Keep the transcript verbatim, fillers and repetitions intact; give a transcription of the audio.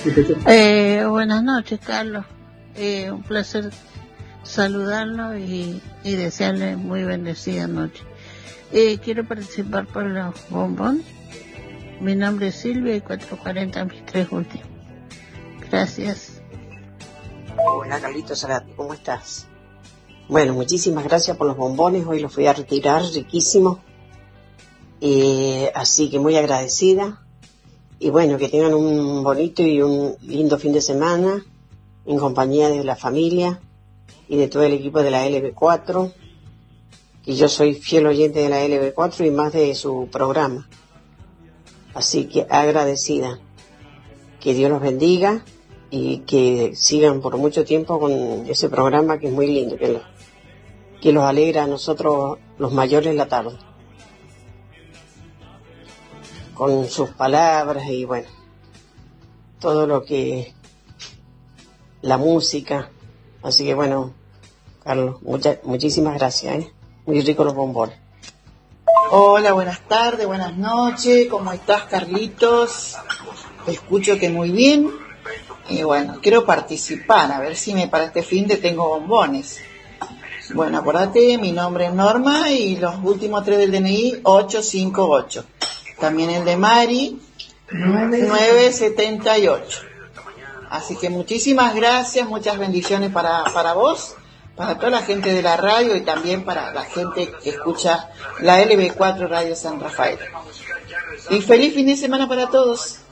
Eh, buenas noches, Carlos. Eh, un placer saludarlo y, y desearle muy bendecida noche. Eh, quiero participar por los bombones. Mi nombre es Silvia y cuatrocientos cuarenta mis tres últimos. Gracias. Hola, Carlitos Zarate, ¿cómo estás? Bueno, muchísimas gracias por los bombones. Hoy los fui a retirar, riquísimos. Eh, así que muy agradecida. Y bueno, que tengan un bonito y un lindo fin de semana en compañía de la familia y de todo el equipo de la L B cuatro. Y yo soy fiel oyente de la L B cuatro y más de su programa. Así que agradecida. Que Dios los bendiga y que sigan por mucho tiempo con ese programa que es muy lindo, que, lo, que los alegra a nosotros los mayores la tarde. Con sus palabras y bueno, todo lo que, la música. Así que bueno, Carlos, mucha, muchísimas gracias, ¿eh? Muy ricos los bombones. Hola, buenas tardes, buenas noches, ¿cómo estás, Carlitos? Escucho que muy bien. Y bueno, quiero participar, a ver si me para este fin de tengo bombones. Bueno, acuérdate, mi nombre es Norma y los últimos tres del D N I, ochocientos cincuenta y ocho. También el de Mari, novecientos setenta y ocho. Así que muchísimas gracias, muchas bendiciones para, para vos, para toda la gente de la radio y también para la gente que escucha la L B cuatro Radio San Rafael. Y feliz fin de semana para todos.